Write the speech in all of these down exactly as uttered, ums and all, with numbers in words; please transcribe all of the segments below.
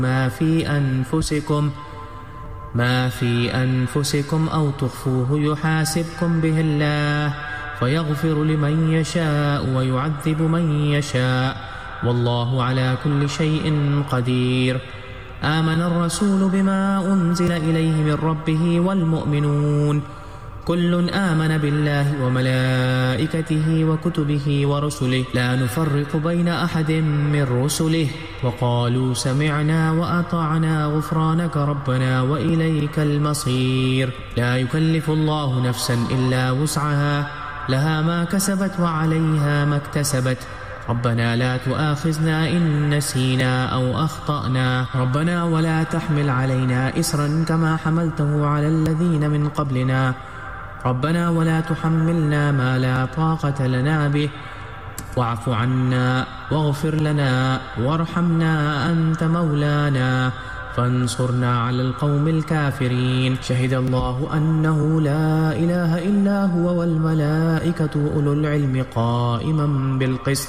ما في أنفسكم ما في أنفسكم أو تخفوه يحاسبكم به الله فيغفر لمن يشاء ويعذب من يشاء والله على كل شيء قدير. آمن الرسول بما أنزل إليه من ربه والمؤمنون كل آمن بالله وملائكته وكتبه ورسله لا نفرق بين أحد من رسله وقالوا سمعنا وأطعنا غفرانك ربنا وإليك المصير. لا يكلف الله نفسا إلا وسعها لها ما كسبت وعليها ما اكتسبت ربنا لا تؤاخذنا إن نسينا أو أخطأنا ربنا ولا تحمل علينا إسرا كما حملته على الذين من قبلنا ربنا ولا تحملنا ما لا طاقة لنا به واعف عنا واغفر لنا وارحمنا أنت مولانا فانصرنا على القوم الكافرين. شهد الله أنه لا إله إلا هو والملائكة أولو العلم قائما بالقسط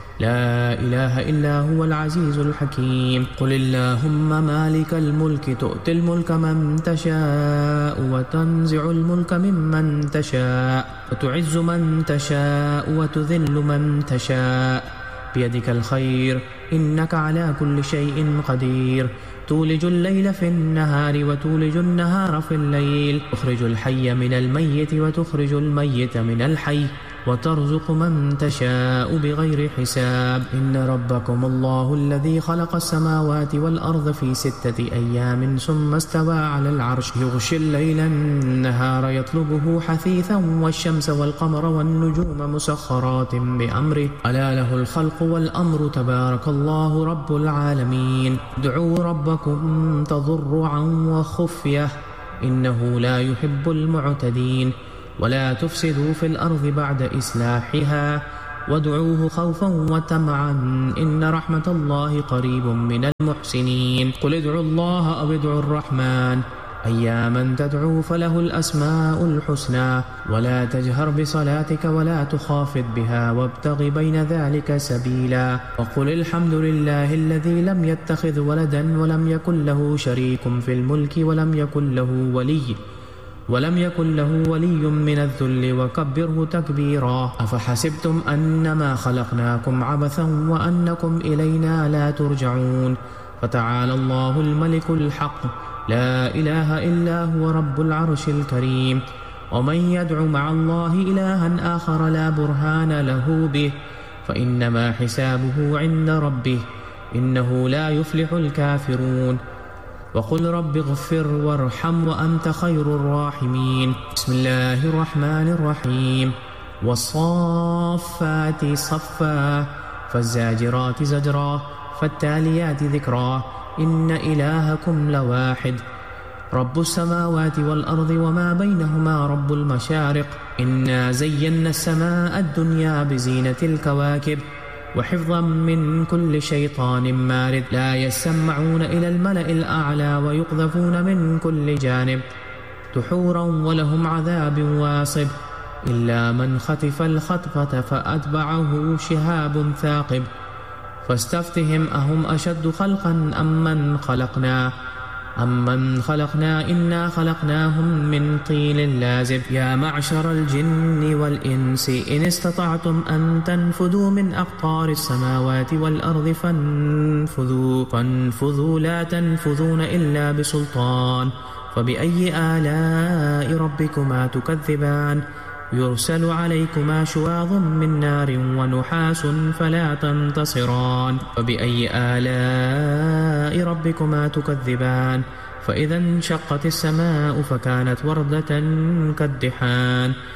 لا إله إلا هو العزيز الحكيم. قل اللهم مالك الملك تؤتي الملك من تشاء وتنزع الملك ممن تشاء وتعز من تشاء وتذل من تشاء بيدك الخير إنك على كل شيء قدير. تولج الليل في النهار وتولج النهار في الليل تخرج الحي من الميت وتخرج الميت من الحي وترزق من تشاء بغير حساب. إن ربكم الله الذي خلق السماوات والأرض في ستة أيام ثم استوى على العرش يغشي الليل النهار يطلبه حثيثا والشمس والقمر والنجوم مسخرات بأمره ألا له الخلق والأمر تبارك الله رب العالمين. ادعوا ربكم تضرعا وخفية إنه لا يحب المعتدين ولا تفسدوا في الأرض بعد إصلاحها وادعوه خوفا وطمعا إن رحمة الله قريب من المحسنين. قل ادعوا الله أو ادعوا الرحمن أياما تدعو فله الأسماء الحسنى ولا تجهر بصلاتك ولا تخافت بها وابتغ بين ذلك سبيلا. وقل الحمد لله الذي لم يتخذ ولدا ولم يكن له شريك في الملك ولم يكن له ولي ولم يكن له ولي من الذل وكبره تكبيرا. أفحسبتم أنما خلقناكم عبثا وأنكم إلينا لا ترجعون فتعالى الله الملك الحق لا إله إلا هو رب العرش الكريم. ومن يدع مع الله إلها آخر لا برهان له به فإنما حسابه عند ربه إنه لا يفلح الكافرون. وقل رب اغفر وارحم وأنت خير الراحمين. بسم الله الرحمن الرحيم. والصافات صفا فالزاجرات زجرا فالتاليات ذكرا إن إلهكم لواحد رب السماوات والأرض وما بينهما رب المشارق. إنا زينا السماء الدنيا بزينة الكواكب وحفظا من كل شيطان مارد لا يسمعون إلى الملأ الأعلى ويقذفون من كل جانب دحورا ولهم عذاب واصب إلا من خطف الخطفة فأتبعه شهاب ثاقب فاستفتهم أهم أشد خلقا أم من خلقنا أمن خلقنا إنا خلقناهم من طين لازب. يا معشر الجن والإنس إن استطعتم أن تنفذوا من أقطار السماوات والأرض فانفذوا فانفذوا لا تنفذون إلا بسلطان. فبأي آلاء ربكما تكذبان يرسل عليكما شواظ من نار ونحاس فلا تنتصران. فبأي آلاء ربكما تكذبان فإذا انشقت السماء فكانت وردة كالدحان